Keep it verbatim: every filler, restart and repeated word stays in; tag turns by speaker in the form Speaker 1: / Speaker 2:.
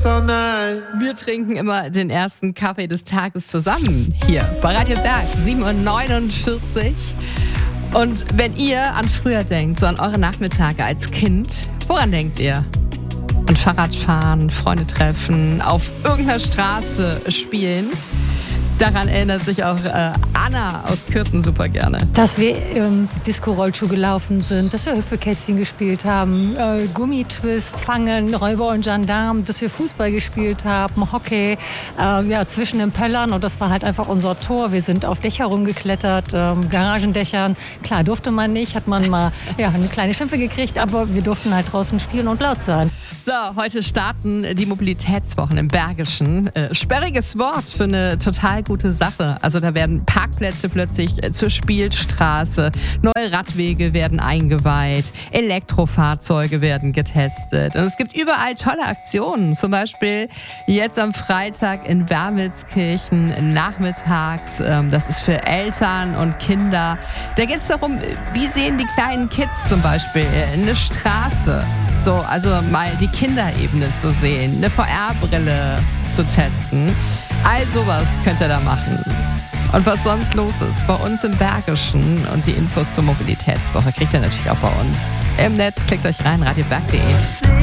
Speaker 1: all night.
Speaker 2: Wir trinken immer den ersten Kaffee des Tages zusammen hier bei Radio Berg, sieben Uhr neunundvierzig. Und wenn ihr an früher denkt, so an eure Nachmittage als Kind, woran denkt ihr? An Fahrradfahren, Freunde treffen, auf irgendeiner Straße spielen? Daran erinnert sich auch äh, Anna aus Kürten super gerne.
Speaker 3: Dass wir ähm, Disco-Rollschuh gelaufen sind, dass wir Hüpfekästchen gespielt haben, äh, Gummitwist, Fangen, Räuber und Gendarm, dass wir Fußball gespielt haben, Hockey, äh, ja, zwischen den Pöllern, und das war halt einfach unser Tor. Wir sind auf Dächer rumgeklettert, ähm, Garagendächern. Klar, durfte man nicht, hat man mal ja, eine kleine Schimpfe gekriegt, aber wir durften halt draußen spielen und laut sein.
Speaker 2: So, heute starten die Mobilitätswochen im Bergischen. Äh, sperriges Wort für eine total gute Sache. Also da werden Parkplätze plötzlich äh, zur Spielstraße, neue Radwege werden eingeweiht, Elektrofahrzeuge werden getestet. Und es gibt überall tolle Aktionen. Zum Beispiel jetzt am Freitag in Wermelskirchen nachmittags. Ähm, das ist für Eltern und Kinder. Da geht es darum, wie sehen die kleinen Kids zum Beispiel eine Straße. So, also mal die Kinderebene zu sehen, eine V R-Brille zu testen. All sowas könnt ihr da machen. Und was sonst los ist bei uns im Bergischen und die Infos zur Mobilitätswoche kriegt ihr natürlich auch bei uns im Netz. Klickt euch rein, radioberg punkt de.